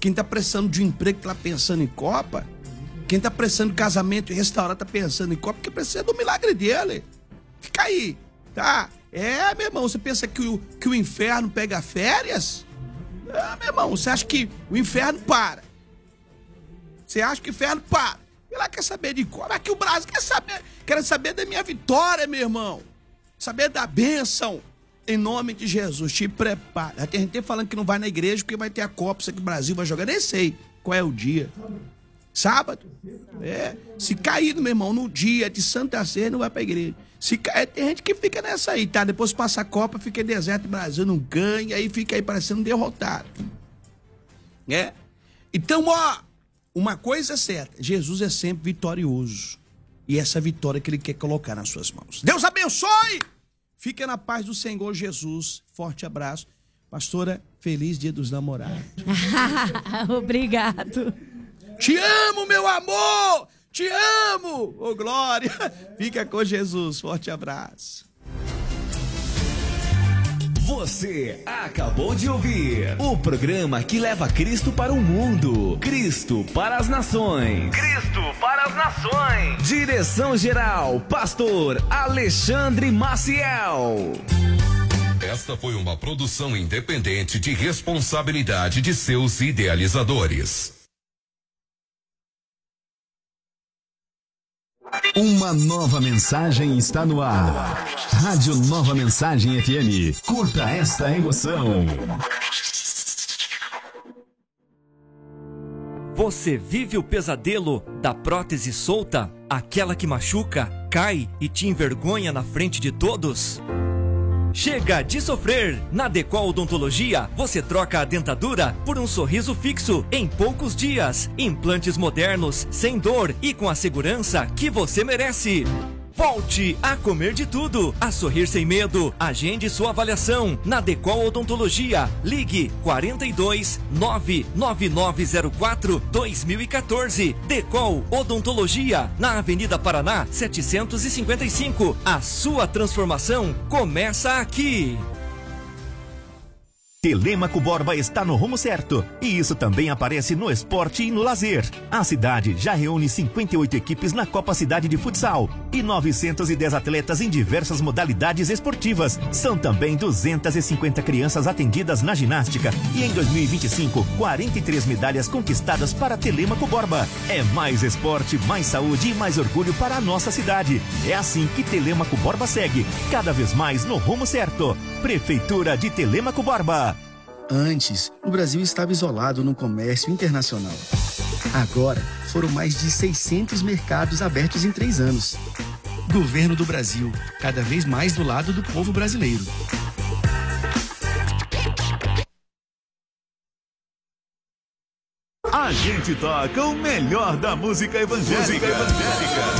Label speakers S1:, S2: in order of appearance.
S1: Quem tá precisando de um emprego tá pensando em Copa. Quem tá precisando de casamento e restaurante tá pensando em Copa, porque precisa do milagre dele. Fica aí, tá? Meu irmão, você pensa que o inferno pega férias? Meu irmão, você acha que o inferno para? Você acha que o inferno para? E lá quer saber de Copa? Aqui o Brasil quer saber da minha vitória, meu irmão. Saber da bênção. Em nome de Jesus, te prepara. Tem gente falando que não vai na igreja porque vai ter a Copa, sei que o Brasil vai jogar. Nem sei qual é o dia. Sábado? Se cair, meu irmão, no dia de Santa Ceia, não vai pra igreja. Tem gente que fica nessa aí, tá? Depois passa a Copa, fica em deserto, o Brasil não ganha, aí fica aí parecendo derrotado. Então, uma coisa é certa, Jesus é sempre vitorioso. E essa vitória que ele quer colocar nas suas mãos. Deus abençoe! Fica na paz do Senhor Jesus. Forte abraço. Pastora, feliz Dia dos Namorados.
S2: Obrigado.
S1: Te amo, meu amor! Te amo! Ô, glória! Fica com Jesus. Forte abraço.
S3: Você acabou de ouvir o programa que leva Cristo para o mundo, Cristo para as nações. Cristo para as nações. Direção-geral, Pastor Alexandre Maciel.
S4: Esta foi uma produção independente de responsabilidade de seus idealizadores.
S5: Uma nova mensagem está no ar. Rádio Nova Mensagem FM. Curta esta emoção.
S6: Você vive o pesadelo da prótese solta? Aquela que machuca, cai e te envergonha na frente de todos? Chega de sofrer! Na Decol Odontologia, você troca a dentadura por um sorriso fixo em poucos dias. Implantes modernos, sem dor e com a segurança que você merece. Volte a comer de tudo, a sorrir sem medo. Agende sua avaliação na Decol Odontologia. Ligue 42 99904 2014. Decol Odontologia, na Avenida Paraná 755. A sua transformação começa aqui.
S7: Telêmaco Borba está no rumo certo. E isso também aparece no esporte e no lazer. A cidade já reúne 58 equipes na Copa Cidade de Futsal e 910 atletas em diversas modalidades esportivas. São também 250 crianças atendidas na ginástica. E em 2025, 43 medalhas conquistadas para Telêmaco Borba. É mais esporte, mais saúde e mais orgulho para a nossa cidade. É assim que Telêmaco Borba segue, cada vez mais no rumo certo. Prefeitura de Telêmaco Borba.
S8: Antes, o Brasil estava isolado no comércio internacional. Agora, foram mais de 600 mercados abertos em 3 anos. Governo do Brasil, cada vez mais do lado do povo brasileiro.
S5: A gente toca o melhor da música evangélica.